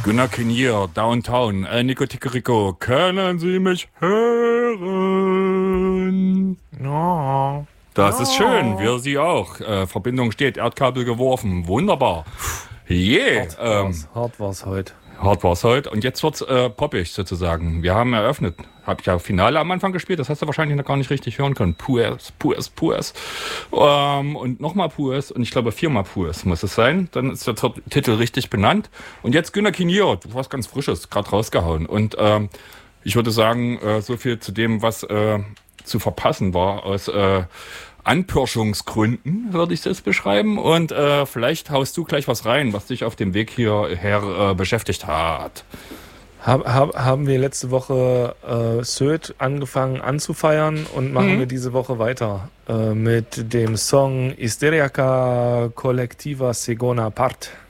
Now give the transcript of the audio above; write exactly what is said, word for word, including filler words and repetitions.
Günner Kinier, Downtown, El Nico Ticorico, können Sie mich hören? Ja. Das ja. ist schön, wir Sie auch. Äh, Verbindung steht, Erdkabel geworfen, wunderbar. Yeah. Hart war's, ähm, hart war's heute. Hart war's heute und jetzt wird's äh, poppig sozusagen. Wir haben eröffnet. Habe ich ja Finale am Anfang gespielt, das hast du wahrscheinlich noch gar nicht richtig hören können. Puers, Puers, Puers. Ähm, und nochmal Puers und ich glaube viermal Puers muss es sein. Dann ist der T- Titel richtig benannt. Und jetzt Günner Kinier, was ganz Frisches, gerade rausgehauen. Und ähm, ich würde sagen, äh, so viel zu dem, was äh, zu verpassen war aus äh, Anpirschungsgründen, würde ich das beschreiben. Und äh, vielleicht haust du gleich was rein, was dich auf dem Weg hierher äh, beschäftigt hat. Hab, hab, haben wir letzte Woche äh, Söd angefangen anzufeiern und machen mhm. wir diese Woche weiter äh, mit dem Song Hysterica Collectiva Segona Part.